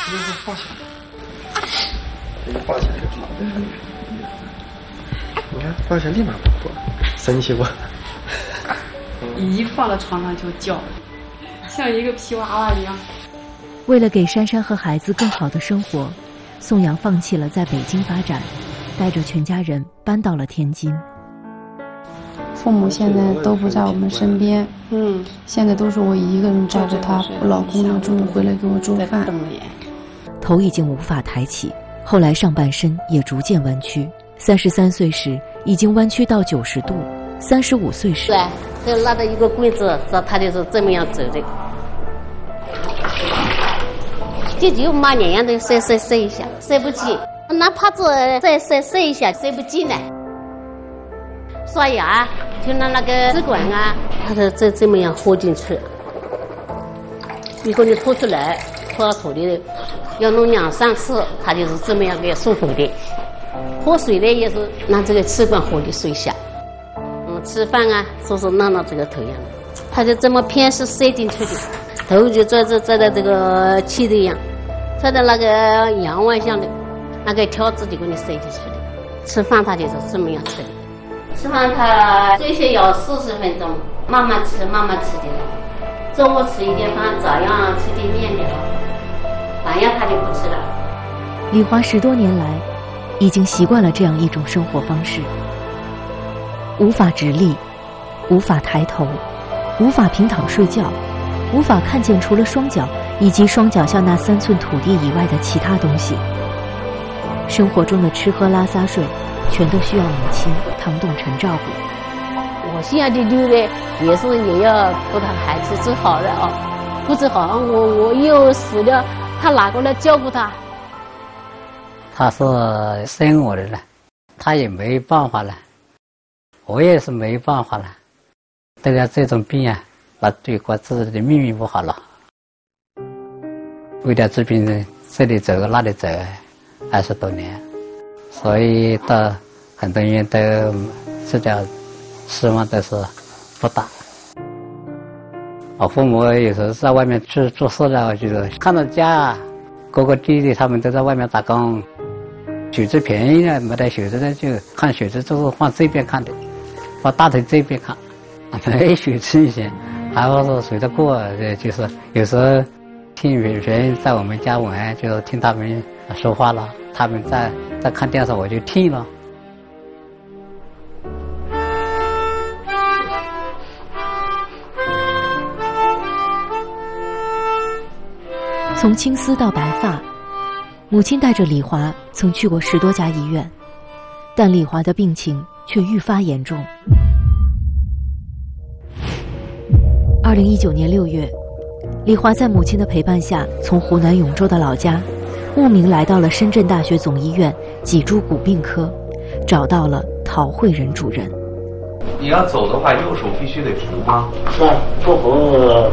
放下，这一放下就好的。你看放下立马不破，神奇不？ 一放到床上就叫，像一个皮娃娃一样。 为了给珊珊和孩子更好的生活，宋阳放弃了在北京发展，带着全家人搬到了天津。 父母现在都不在我们身边，现在都是我一个人照顾他，我老公呢中午回来给我做饭。 头已经无法抬起，后来上半身也逐渐弯曲。33岁时已经弯曲到90度，35岁时， 对，就拿着一个棍子，他就是这么样走的。就马年样的塞一下，塞不进，哪怕再塞一下，塞不进来。刷牙就拿那个支管啊，他就这么样喝进去。如果你拖出来，拖到土里要弄2、3次，他就是这么样给漱口的。喝水呢也是拿这个气管喝的水下。吃饭啊，说是弄到这个头样的，他就这么偏是塞进去的，头就拽在这个气的样，拽在那个阳弯上的，那个条子就给你塞进去的。吃饭他就是这么样吃的。吃饭他最少要40分钟，慢慢吃的。中午吃一点饭，早上吃点面条，晚上他就不吃了。 李华10多年来已经习惯了这样一种生活方式，无法直立，无法抬头，无法平躺睡觉，无法看见除了双脚以及双脚下那3寸土地以外的其他东西。生活中的吃喝拉撒睡全都需要母亲唐栋晨照顾。 我现在的六呢，也要把他孩子治好了啊，不治好我又死了，他哪个来照顾他？ 他是生我的了，他也没办法了，我也是没办法了。得了这种病啊，那对我自己的命运不好了。为了治病，这里走那里走，20多年，所以到很多人都治疗希望都是不大。我父母有时候在外面去做事了，就是看到家哥哥弟弟他们都在外面打工，手机便宜了，没得手机的就看手机，就是往这边看的，往大腿这边看，没手机以前还不是随着过，就是有时候听别人在我们家玩，就听他们说话了，他们在看电视我就听了。 从青丝到白发，母亲带着李华曾去过10多家医院，但李华的病情却愈发严重。2019年6月，李华在母亲的陪伴下，从湖南永州的老家慕名来到了深圳大学总医院脊柱骨病科，找到了陶慧仁主任。 你要走的话，右手必须得扶吗？ 是，不扶